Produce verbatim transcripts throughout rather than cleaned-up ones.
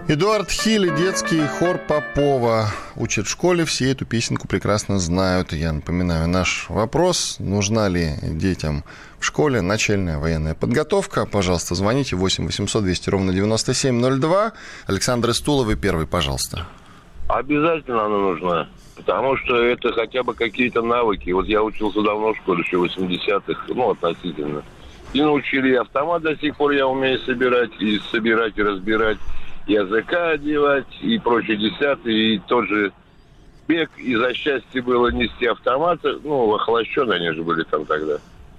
Эдуард Хиль, детский хор Попова. Учат в школе, все эту песенку прекрасно знают. Я напоминаю, наш вопрос: нужна ли детям в школе начальная военная подготовка? Пожалуйста, звоните восемь восемьсот двести ровно девяносто семь ноль два. Александр из Тулы, вы первый, пожалуйста. Обязательно она нужна, потому что это хотя бы какие-то навыки. Вот я учился давно в школе, еще в восьмидесятых, ну, относительно. И научили и автомат до сих пор я умею собирать, и собирать, и разбирать. Языка одевать и прочее десятые, и тот же бег, и за счастье было нести автоматы, ну, охлащенные они же были там тогда.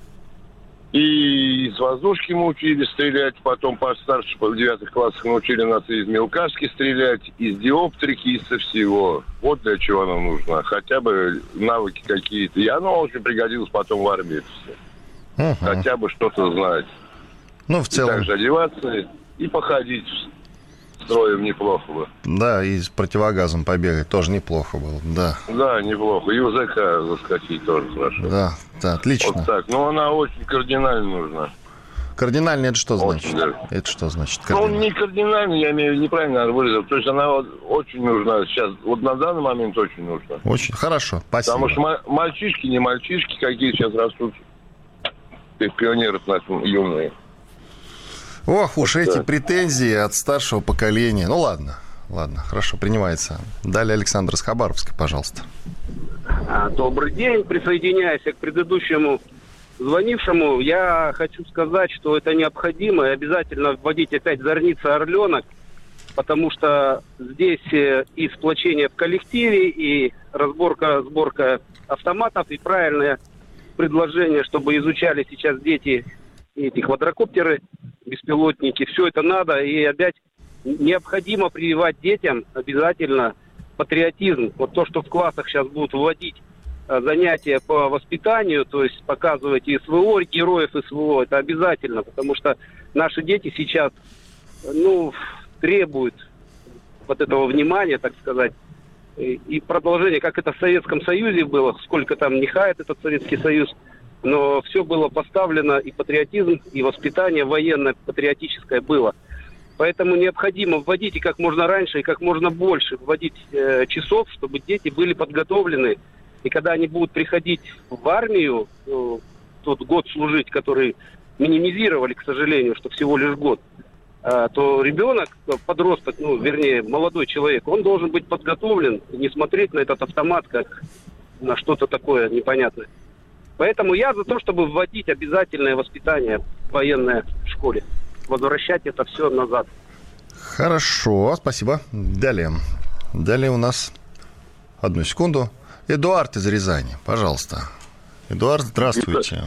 И из воздушки мы учили стрелять, потом постарше, в девятых классах научили нас из мелкашки стрелять, из диоптрики, и со всего. Вот для чего она нужна, хотя бы навыки какие-то. И оно очень пригодилось потом в армии. Uh-huh. Хотя бы что-то знать. Ну, в целом. И также одеваться и походить строем неплохо бы. Да, и с противогазом побегать тоже неплохо было, да. Да, неплохо. И УЗК заскочить тоже хорошо. Да, да, отлично. Вот так. Но она очень кардинально нужна. Кардинально это что значит? Очень, да. Это что значит? Ну, не кардинально, я имею в виду, неправильно выразил. То есть она вот очень нужна сейчас. Вот на данный момент очень нужна. Очень хорошо, спасибо. Потому что мальчишки, не мальчишки, какие сейчас растут. Пионеры наши юные. Ох уж вот эти так. Претензии от старшего поколения. Ну, ладно, ладно, хорошо, принимается. Далее Александр из Хабаровска, пожалуйста. Добрый день, присоединяюсь к предыдущему звонившему. Я хочу сказать, что это необходимо, и обязательно вводить опять зорница орленок, потому что здесь и сплочение в коллективе, и разборка, сборка автоматов, и правильное предложение, чтобы изучали сейчас дети эти квадрокоптеры, беспилотники. Все это надо, и опять необходимо прививать детям обязательно патриотизм. Вот то, что в классах сейчас будут вводить занятия по воспитанию, то есть показывать и СВО, героев СВО, это обязательно, потому что наши дети сейчас, ну, требуют вот этого внимания, так сказать, и продолжение, как это в Советском Союзе было, сколько там не хает этот Советский Союз, но все было поставлено, и патриотизм, и воспитание военное, патриотическое было. Поэтому необходимо вводить и как можно раньше, и как можно больше вводить э, часов, чтобы дети были подготовлены. И когда они будут приходить в армию, э, тот год служить, который минимизировали, к сожалению, что всего лишь год, э, то ребенок, подросток, ну, вернее, молодой человек, он должен быть подготовлен, не смотреть на этот автомат как на что-то такое непонятное. Поэтому я за то, чтобы вводить обязательное воспитание военное в школе. Возвращать это все назад. Хорошо, спасибо. Далее. Далее у нас... Одну секунду. Эдуард из Рязани, пожалуйста. Эдуард, здравствуйте.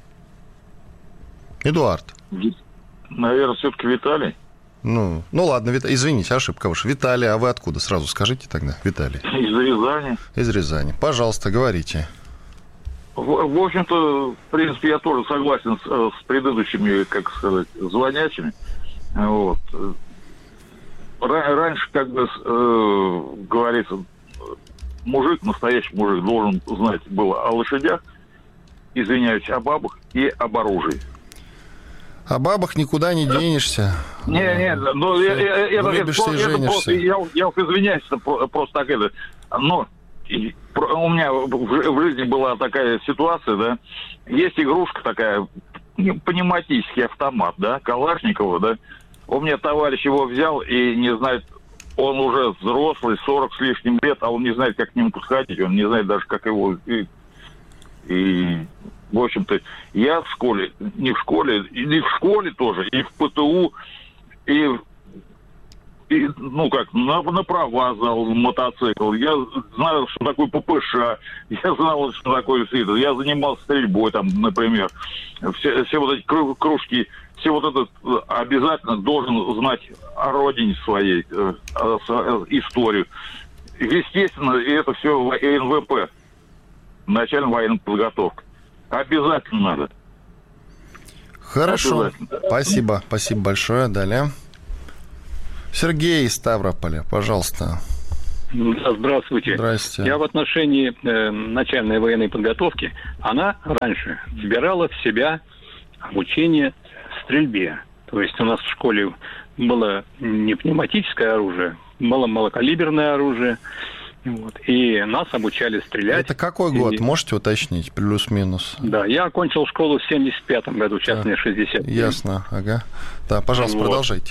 Эдуард. Наверное, все-таки Виталий. Ну, ну ладно, Вит... извините, ошибка ваша. Виталий, а вы откуда? Сразу скажите тогда, Виталий. Из Рязани. Из Рязани. Пожалуйста, говорите. В, в общем-то, в принципе, я тоже согласен с, с предыдущими, как сказать, звонящими. Вот. Раньше, как бы, э, говорится, мужик, настоящий мужик, должен знать было о лошадях, извиняюсь, о бабах и об оружии. О бабах никуда не денешься. Не, не, ну, я, я, я, это, это, это просто, я, я извиняюсь, просто так это, но... И у меня в жизни была такая ситуация, да, есть игрушка такая, пневматический автомат, да, Калашникова, да, у меня товарищ его взял и не знает, он уже взрослый, сорок с лишним лет, а он не знает, как к нему подходить, он не знает даже, как его, и, и в общем-то, я в школе, не в школе, и в школе тоже, и в ПТУ, и И, ну как, на, на права сдал мотоцикл, я знаю, что такое ППШ, я знал, что такое СИД, я занимался стрельбой там, например. Все, все вот эти кружки, все вот это обязательно должен знать о родине своей, э, э, э, историю. Естественно, это все эн вэ пэ, начальная военная подготовка. Обязательно надо. Хорошо, обязательно. Спасибо, спасибо большое, далее. Сергей из Ставрополя, пожалуйста. Да, здравствуйте. Здравствуйте. Я в отношении э, начальной военной подготовки, она раньше вбирала в себя обучение стрельбе. То есть у нас в школе было не пневматическое оружие, было малокалиберное оружие. Вот, и нас обучали стрелять. Это какой год? И... Можете уточнить? Плюс-минус. Да, я окончил школу в семьдесят пятом году, сейчас мне шестьдесят. Ясно, ага. Да, пожалуйста, вот. Продолжайте.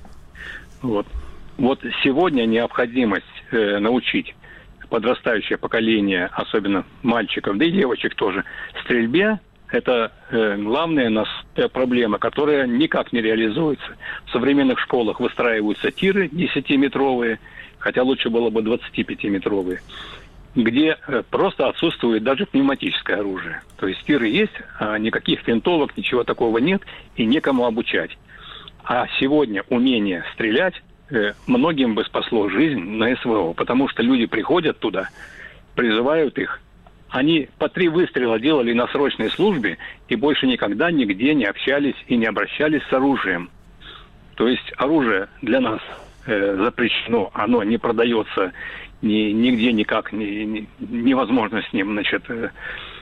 Вот. Вот сегодня необходимость э, научить подрастающее поколение, особенно мальчиков, да и девочек тоже, стрельбе, это э, главная нас проблема, которая никак не реализуется. В современных школах выстраиваются тиры десятиметровые, хотя лучше было бы двадцатипятиметровые, где э, просто отсутствует даже пневматическое оружие. То есть тиры есть, а никаких винтовок, ничего такого нет, и некому обучать. А сегодня умение стрелять э, многим бы спасло жизнь на СВО, потому что люди приходят туда, призывают их, они по три выстрела делали на срочной службе и больше никогда нигде не общались и не обращались с оружием. То есть оружие для нас э, запрещено, оно не продается ни, нигде никак, ни, ни, невозможно с ним, значит, э,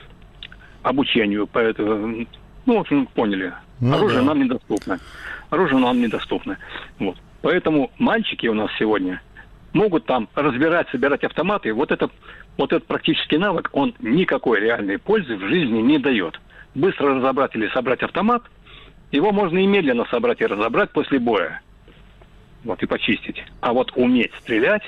обучению. Поэтому, ну, в общем, поняли. Ну, оружие да. нам недоступно. Оружие нам недоступно. Вот. Поэтому мальчики у нас сегодня могут там разбирать, собирать автоматы. Вот, это, вот этот практический навык, он никакой реальной пользы в жизни не дает. Быстро разобрать или собрать автомат, его можно и медленно собрать и разобрать после боя. Вот, и почистить. А вот уметь стрелять,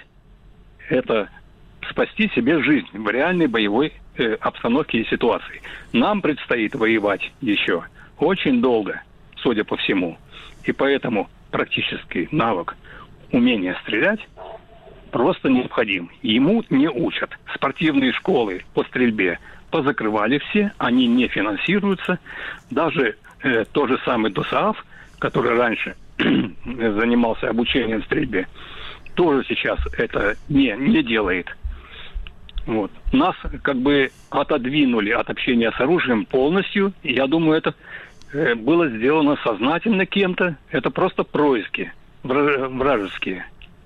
это спасти себе жизнь в реальной боевой э, обстановке и ситуации. Нам предстоит воевать еще очень долго, судя по всему. И поэтому практический навык умения стрелять просто необходим. Ему не учат. Спортивные школы по стрельбе позакрывали все, они не финансируются. Даже э, тот же самый ДОСААФ, который раньше занимался обучением стрельбе, тоже сейчас это не, не делает. Вот. Нас как бы отодвинули от общения с оружием полностью. И я думаю, это э, было сделано сознательно кем-то. Это просто происки вражеские.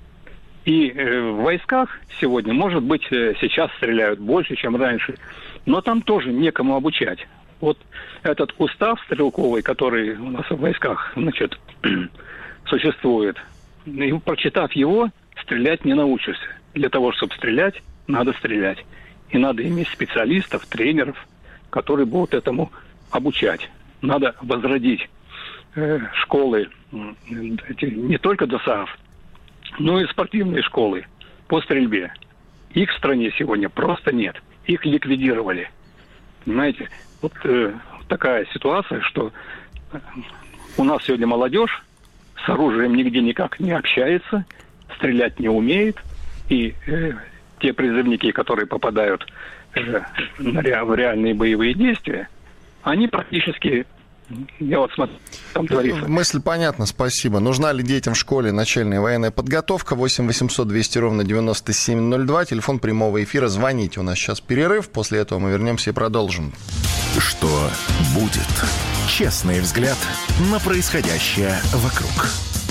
И э, в войсках сегодня, может быть, э, сейчас стреляют больше, чем раньше, но там тоже некому обучать. Вот этот устав стрелковый, который у нас в войсках, значит, существует, и, прочитав его, стрелять не научишься. Для того, чтобы стрелять, надо стрелять. И надо иметь специалистов, тренеров, которые будут этому обучать. Надо возродить э, школы, эти, не только ДОСААФ, но и спортивные школы по стрельбе. Их в стране сегодня просто нет. Их ликвидировали. Понимаете? Вот э, такая ситуация, что у нас сегодня молодежь с оружием нигде никак не общается, стрелять не умеет. И э, те призывники, которые попадают э, на ре- в реальные боевые действия, они практически... Я вот смотрю, там творится. Мысль понятна, спасибо. Нужна ли детям в школе начальная военная подготовка? восемь восемьсот двести ровно девяносто семь ноль два. Телефон прямого эфира. Звоните. У нас сейчас перерыв. После этого мы вернемся и продолжим. Что будет? Честный взгляд на происходящее вокруг.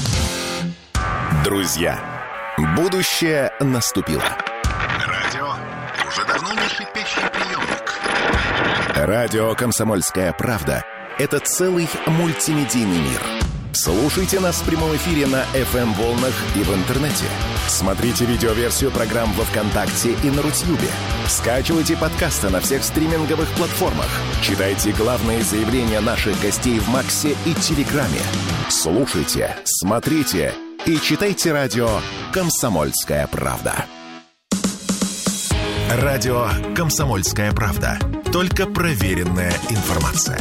Друзья, будущее наступило. Радио уже давно не шипящий приемник. Радио «Комсомольская правда» — это целый мультимедийный мир. Слушайте нас в прямом эфире на эф эм-волнах и в интернете. Смотрите видеоверсию программ во ВКонтакте и на Рутьюбе. Скачивайте подкасты на всех стриминговых платформах. Читайте главные заявления наших гостей в Максе и Телеграме. Слушайте, смотрите и читайте радио «Комсомольская правда». Радио «Комсомольская правда». Только проверенная информация.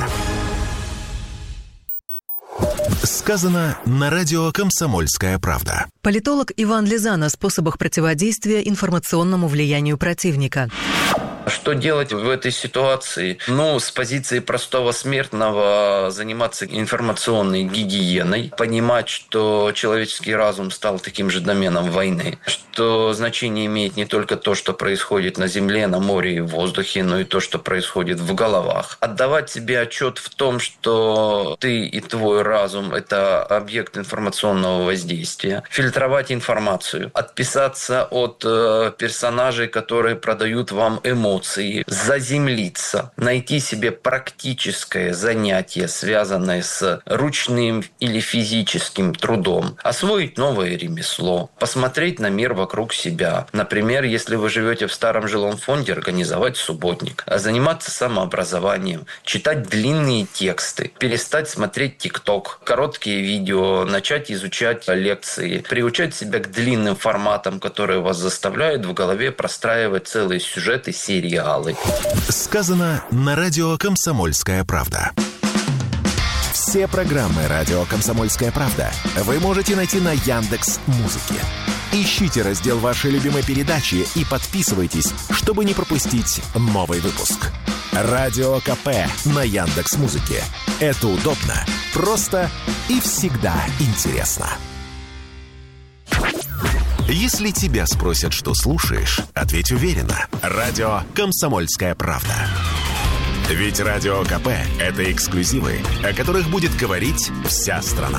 Сказано на радио «Комсомольская правда». Политолог Иван Лизан о способах противодействия информационному влиянию противника. Что делать в этой ситуации? Ну, с позиции простого смертного заниматься информационной гигиеной, понимать, что человеческий разум стал таким же доменом войны, что значение имеет не только то, что происходит на земле, на море и в воздухе, но и то, что происходит в головах. Отдавать себе отчет в том, что ты и твой разум – это объект информационного воздействия. Фильтровать информацию. Отписаться от э, персонажей, которые продают вам эмоции. эмоции, заземлиться, найти себе практическое занятие, связанное с ручным или физическим трудом, освоить новое ремесло, посмотреть на мир вокруг себя. Например, если вы живете в старом жилом фонде, организовать субботник, заниматься самообразованием, читать длинные тексты, перестать смотреть ТикТок, короткие видео, начать изучать лекции, приучать себя к длинным форматам, которые вас заставляют в голове простраивать целые сюжеты, сериалы. Сказано на радио «Комсомольская правда». Все программы радио «Комсомольская правда» вы можете найти на Яндекс.Музыке. Ищите раздел вашей любимой передачи и подписывайтесь, чтобы не пропустить новый выпуск. Радио КП на Яндекс.Музыке. Это удобно, просто и всегда интересно. Если тебя спросят, что слушаешь, ответь уверенно. Радио «Комсомольская правда». Ведь Радио КП – это эксклюзивы, о которых будет говорить вся страна.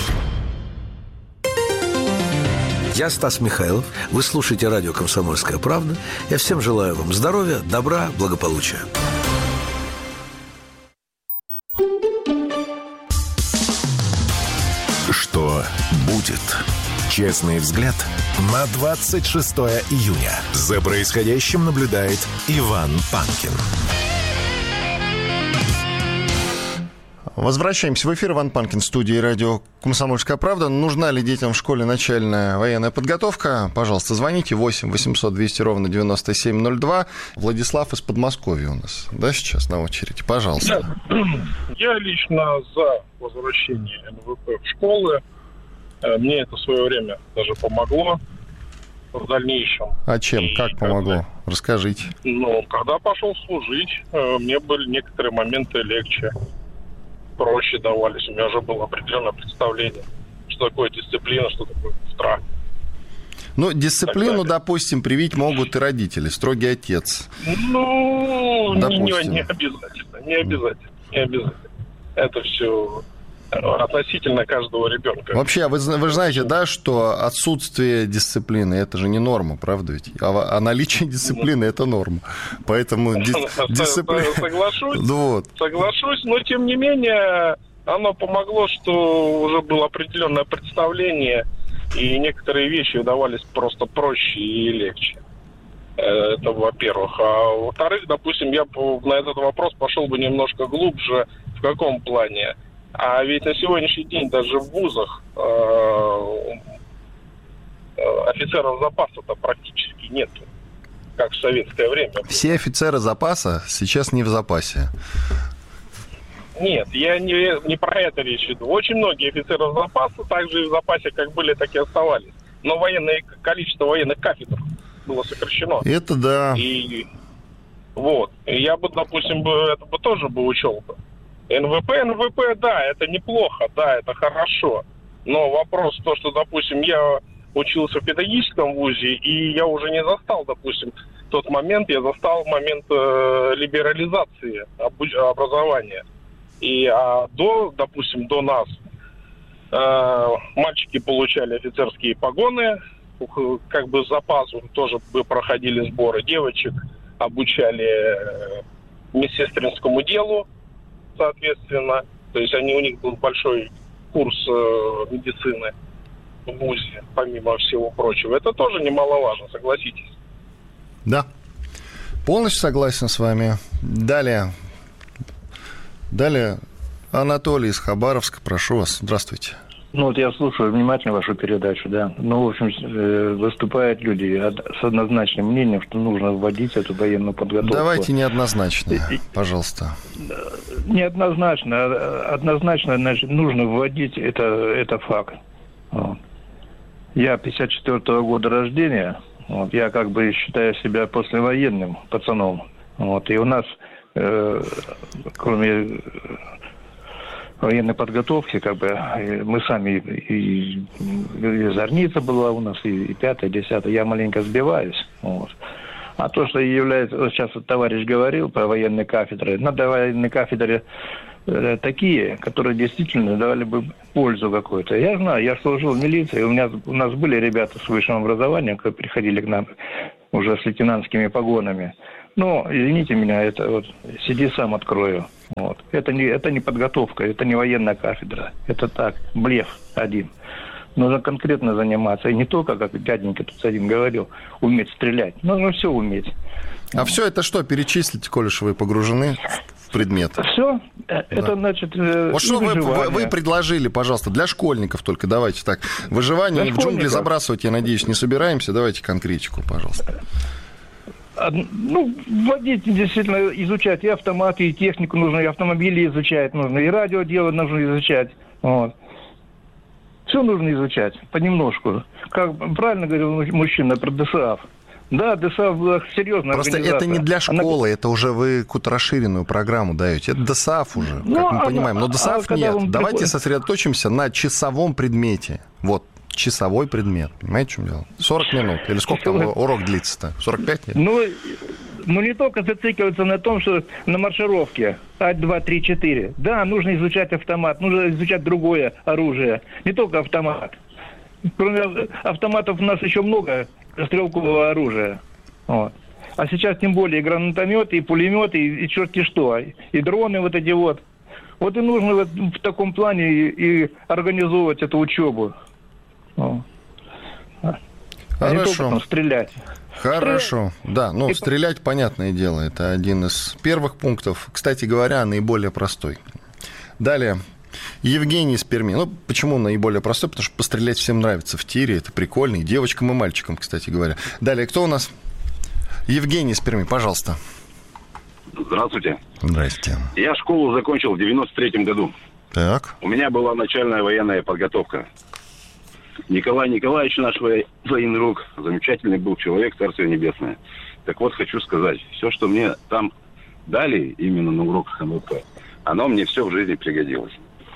Я Стас Михайлов. Вы слушаете радио «Комсомольская правда». Я всем желаю вам здоровья, добра, благополучия. Что будет? Честный взгляд на двадцать шестое июня. За происходящим наблюдает Иван Панкин. Возвращаемся в эфир. Иван Панкин, в студии радио «Комсомольская правда». Нужна ли детям в школе начальная военная подготовка? Пожалуйста, звоните восемь восемьсот двести ровно девяносто семь ноль два. Владислав из Подмосковья у нас, да, сейчас на очереди. Пожалуйста. Я лично за возвращение эн вэ пэ в школы. Мне это в свое время даже помогло в дальнейшем. А чем? И как помогло? когда, Расскажите. Ну, когда пошел служить, мне были некоторые моменты легче, проще давались. У меня уже было определенное представление, что такое дисциплина, что такое страх. Ну, дисциплину, допустим, привить могут и родители, строгий отец. Ну, не, не обязательно, не обязательно, не обязательно. Это все относительно каждого ребенка. Вообще, вы, вы же знаете, да, что отсутствие дисциплины – это же не норма, правда ведь? А, а наличие дисциплины – это норма. Поэтому дисциплина... Соглашусь, соглашусь, но тем не менее оно помогло, что уже было определенное представление, и некоторые вещи давались просто проще и легче. Это, во-первых. А во-вторых, допустим, я на этот вопрос пошел бы немножко глубже. В каком плане? А ведь на сегодняшний день даже в вузах э, офицеров запаса-то практически нет, как в советское время. Все офицеры запаса сейчас не в запасе. Нет, я не, не про это речь иду. Очень многие офицеры запаса также и в запасе как были, так и оставались. Но военное, количество военных кафедр было сокращено. Это да. И вот. И я бы, допустим, бы, это бы тоже бы учел бы. эн вэ пэ, эн вэ пэ, да, это неплохо, да, это хорошо. Но вопрос то, что, допустим, я учился в педагогическом вузе, и я уже не застал, допустим, тот момент, я застал момент э, либерализации образования. И а до, допустим, до нас э, мальчики получали офицерские погоны, как бы с запасу тоже бы проходили сборы. Девочек обучали э, медсестринскому делу, соответственно. То есть они, у них был большой курс э, медицины в вузе, помимо всего прочего. Это тоже немаловажно, согласитесь. Да, полностью согласен с вами. Далее. Далее Анатолий из Хабаровска, прошу вас. Здравствуйте. Ну вот я слушаю внимательно вашу передачу, да. Ну, в общем, выступают люди с однозначным мнением, что нужно вводить эту военную подготовку. Давайте неоднозначно, пожалуйста. Неоднозначно. Однозначно, значит, нужно вводить, это, это факт. Вот. Я пятьдесят четвёртого года рождения, вот, я как бы считаю себя послевоенным пацаном. Вот, и у нас, э, кроме военной подготовки, как бы, мы сами, и, и зорница была у нас, и, и пятая, десятая, я маленько сбиваюсь. Вот. А то, что является, вот сейчас вот товарищ говорил про военные кафедры, надо военные кафедры э, такие, которые действительно давали бы пользу какую-то. Я знаю, я служил в милиции, у меня у нас были ребята с высшим образованием, которые приходили к нам уже с лейтенантскими погонами. Ну, извините меня, это вот сиди сам открою. Вот. Это не, это не подготовка, это не военная кафедра. Это так, блеф один. Нужно конкретно заниматься. И не только, как дяденька тут один говорил, уметь стрелять. Нужно все уметь. А вот. Все это что, перечислите, коль уж вы погружены в предмет? Все? Да. Это значит э, вот что вы, вы, вы предложили, пожалуйста, для школьников только, давайте так. Выживание в джунгли забрасывать, я надеюсь, не собираемся. Давайте конкретику, пожалуйста. Ну, вводить, действительно, изучать и автоматы, и технику нужно, и автомобили изучать нужно, и радио дело нужно изучать. Вот. Все нужно изучать, понемножку. Как правильно говорил мужчина про ДСАФ. Да, ДСАФ была серьезная Просто организация. это не для школы, Она... это уже вы какую-то расширенную программу даете. Это ДСАФ уже, ну, как мы она... понимаем. Но ДСАФ а нет. Давайте приходит... сосредоточимся на часовом предмете. Вот. Часовой предмет. Понимаете, в чем дело? сорок минут. Или сколько там урок длится-то? сорок пять лет? Ну, ну, не только зацикливаться на том, что на маршировке один, два, три, четыре. Да, нужно изучать автомат, нужно изучать другое оружие. Не только автомат. Кроме автоматов у нас еще много стрелкового оружия. Вот. А сейчас тем более и гранатометы, и пулеметы, и, и черти что. И дроны вот эти вот. Вот и нужно вот в таком плане и, и организовывать эту учебу. О. А Хорошо. Не стрелять. Хорошо. Стрелять. Да, ну, И... стрелять, понятное дело, это один из первых пунктов. Кстати говоря, наиболее простой. Далее. Евгений из Перми. Ну, почему наиболее простой? Потому что пострелять всем нравится в тире, это прикольно. И девочкам, и мальчикам, кстати говоря. Далее, кто у нас? Евгений из Перми, пожалуйста. Здравствуйте. Здрасте. Я школу закончил в девяносто третьем году. Так. У меня была начальная военная подготовка. Николай Николаевич, наш военный рук, замечательный был человек, Царствие Небесное. Так вот, хочу сказать, все, что мне там дали, именно на уроках эм вэ пэ, оно мне все в жизни пригодилось.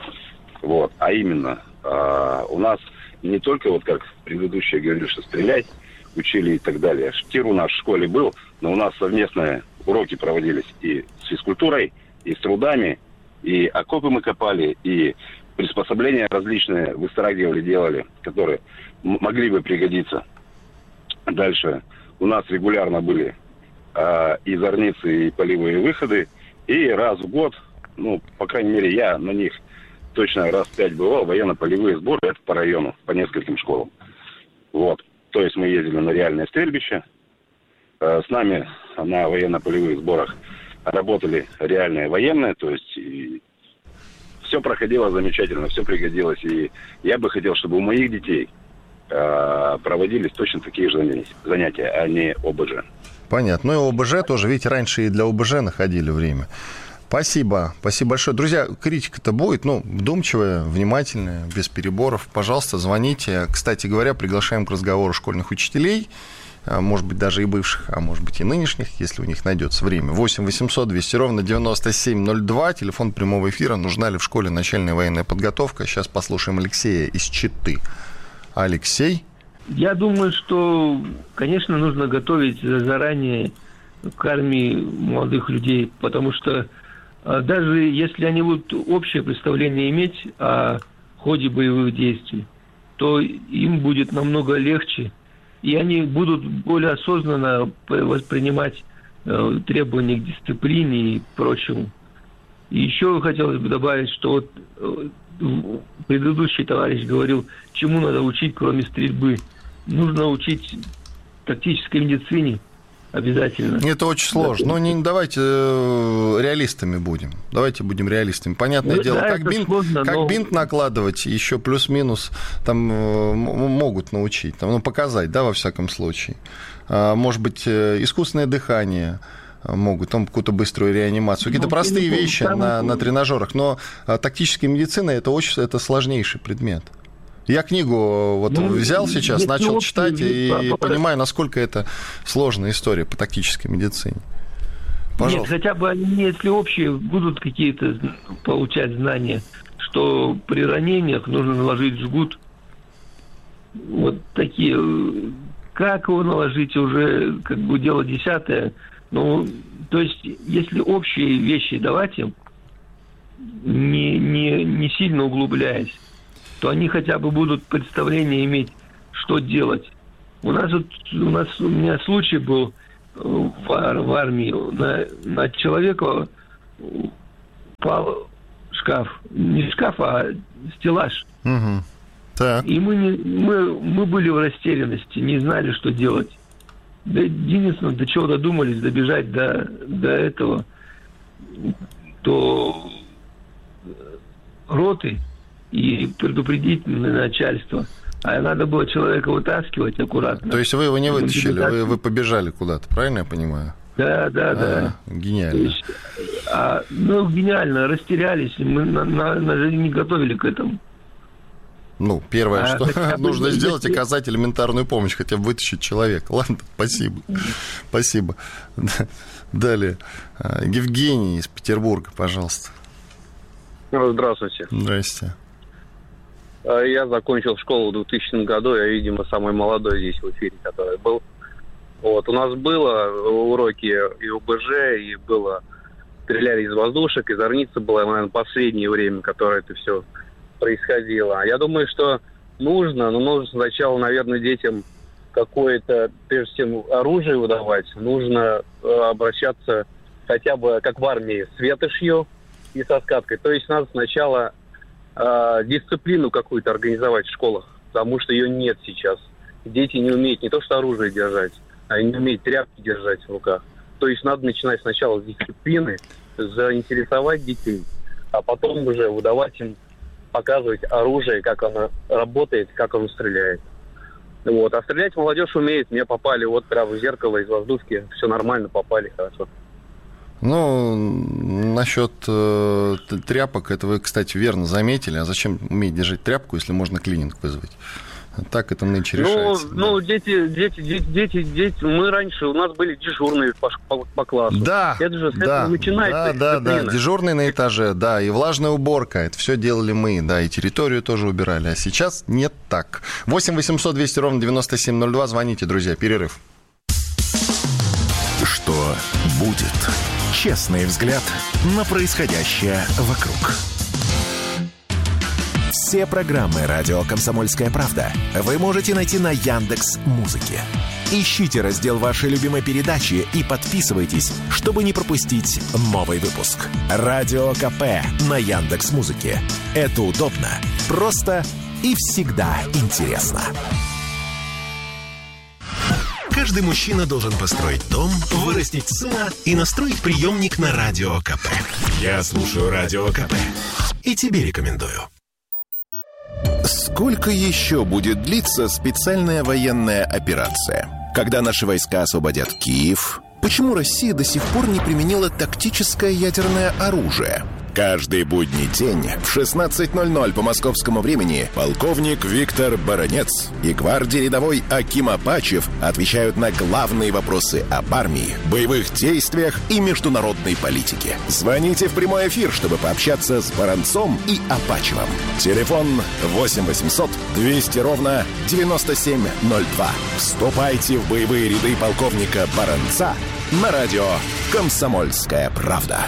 Вот, а именно, э, у нас не только, вот как предыдущие говорили, что стрелять учили и так далее. Тир у нас в школе был, но у нас совместные уроки проводились и с физкультурой, и с трудами, и окопы мы копали, и приспособления различные выстраивали, делали, которые м- могли бы пригодиться. Дальше у нас регулярно были э, и зорницы, и полевые выходы. И раз в год, ну, по крайней мере, я на них точно раз в пять бывал, военно-полевые сборы, это по району, по нескольким школам. Вот. То есть мы ездили на реальное стрельбище. Э, с нами на военно-полевых сборах работали реальные военные, то есть... И, все проходило замечательно, все пригодилось. И я бы хотел, чтобы у моих детей э, проводились точно такие же занятия, а не о бэ жэ. Понятно. Ну и о бэ жэ тоже, видите, раньше и для о бэ жэ находили время. Спасибо. Спасибо большое. Друзья, критика-то будет, ну, вдумчивая, внимательная, без переборов. Пожалуйста, звоните. Кстати говоря, приглашаем к разговору школьных учителей. Может быть, даже и бывших, а может быть, и нынешних, если у них найдется время. восемь восемьсот двести ровно девяносто семь ноль два, телефон прямого эфира. Нужна ли в школе начальная военная подготовка? Сейчас послушаем Алексея из Читы. Алексей? Я думаю, что, конечно, нужно готовить заранее к армии молодых людей, потому что даже если они будут общее представление иметь о ходе боевых действий, то им будет намного легче, и они будут более осознанно воспринимать э, требования к дисциплине и прочему. И еще хотелось бы добавить, что вот э, предыдущий товарищ говорил, чему надо учить, кроме стрельбы. Нужно учить тактической медицине обязательно. Это очень сложно. Но не, давайте реалистами будем. Давайте будем реалистами. Понятное ну, дело, да, как, бинт, сложно, как но... бинт накладывать, еще плюс-минус там могут научить, там, ну, показать, да, во всяком случае. Может быть, искусственное дыхание могут, там какую-то быструю реанимацию, какие-то ну, простые ну, вещи там... на, на тренажерах. Но тактическая медицина это очень это сложнейший предмет. Я книгу вот ну, взял сейчас, начал общий, читать и по, по, понимаю, насколько это сложная история по тактической медицине. Пожалуйста. Нет, хотя бы они, если общие, будут какие-то получать знания, что при ранениях нужно наложить жгут. Вот такие. Как его наложить, уже как бы дело десятое. Ну, то есть, если общие вещи давать им, не, не, не сильно углубляясь, то они хотя бы будут представление иметь, что делать. У нас вот, у нас у меня случай был, в, в армию, на, на человека упал шкаф. Не шкаф, а стеллаж. Угу. Так. И мы, не, мы, мы были в растерянности, не знали, что делать. Да, единственное, до чего додумались, добежать до, до этого, до роты и предупредить начальство. А надо было человека вытаскивать аккуратно. То есть вы его не вытащили, вы, вы побежали куда-то, правильно я понимаю? Да, да, а, да. Гениально. Есть, а, ну, гениально, растерялись, мы на, на, на, не готовили к этому. Ну, первое, а, что нужно сделать, оказать элементарную помощь, хотя бы вытащить человека. Ладно, спасибо. Спасибо. Далее. Евгений из Петербурга, пожалуйста. Здравствуйте. Здрасте. Я закончил школу в двухтысячном году, я, видимо, самый молодой здесь в эфире, который был. Вот, у нас было уроки и ОБЖ, и было стреляли из воздушек, и зорница была, наверное, последнее время, которое это все происходило. Я думаю, что нужно, но нужно сначала, наверное, детям какое-то, прежде всего, оружие выдавать. Нужно обращаться хотя бы, как в армии, с ветошью и со скаткой. То есть надо сначала э, дисциплину какую-то организовать в школах, потому что ее нет сейчас. Дети не умеют не то что оружие держать, а не умеют тряпки держать в руках. То есть надо начинать сначала с дисциплины, заинтересовать детей, а потом уже выдавать им, показывать оружие, как оно работает, как оно стреляет. Вот. А стрелять молодежь умеет. Мне попали вот прямо в зеркало из воздушки. Все нормально, попали хорошо. Ну, насчет э, тряпок, это вы, кстати, верно заметили. А зачем уметь держать тряпку, если можно клининг вызвать? Так это нынче решается. Ну, да. ну дети, дети, дети, дети, дети, мы раньше, у нас были дежурные по, по, по классу. Да, это же с да, этого начинается. Да, да, да, дежурные на этаже, да, и влажная уборка, это все делали мы, да, и территорию тоже убирали, а сейчас нет так. восемь восемьсот двести ровно девяносто семь ноль два, звоните, друзья, перерыв. Что будет? Честный взгляд на происходящее вокруг. Все программы «Радио Комсомольская правда» вы можете найти на Яндекс.Музыке. Ищите раздел вашей любимой передачи и подписывайтесь, чтобы не пропустить новый выпуск. Радио КП на Яндекс.Музыке. Это удобно, просто и всегда интересно. Каждый мужчина должен построить дом, вырастить сына и настроить приемник на Радио КП. Я слушаю Радио КП и тебе рекомендую. Сколько еще будет длиться специальная военная операция? Когда наши войска освободят Киев? Почему Россия до сих пор не применила тактическое ядерное оружие? Каждый будний день в шестнадцать ноль ноль по московскому времени полковник Виктор Баранец и гвардии рядовой Аким Апачев отвечают на главные вопросы об армии, боевых действиях и международной политике. Звоните в прямой эфир, чтобы пообщаться с Баранцом и Апачевым. Телефон восемь восемьсот двести ровно девяносто семь ноль два. Вступайте в боевые ряды полковника Баранца на радио «Комсомольская правда».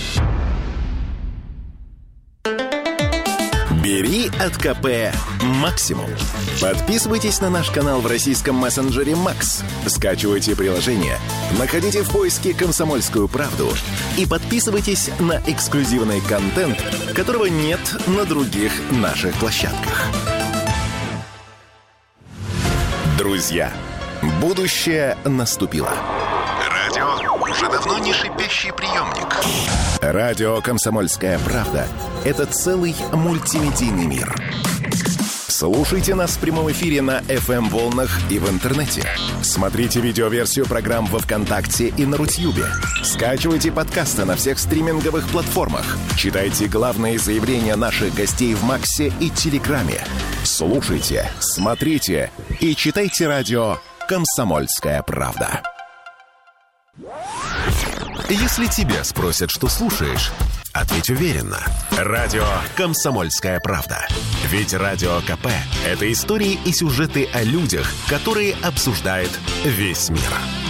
Бери от КП максимум. Подписывайтесь на наш канал в российском мессенджере Макс. Скачивайте приложение, находите в поиске «Комсомольскую правду» и подписывайтесь на эксклюзивный контент, которого нет на других наших площадках. Друзья, будущее наступило. Радио уже давно не шипящий приемник. Радио «Комсомольская правда» — это целый мультимедийный мир. Слушайте нас в прямом эфире на эф эм-волнах и в интернете. Смотрите видеоверсию программ во ВКонтакте и на Рутьюбе. Скачивайте подкасты на всех стриминговых платформах. Читайте главные заявления наших гостей в Максе и Телеграме. Слушайте, смотрите и читайте радио «Комсомольская правда». Если тебя спросят, что слушаешь, ответь уверенно. Радио «Комсомольская правда». Ведь Радио КП – это истории и сюжеты о людях, которые обсуждает весь мир.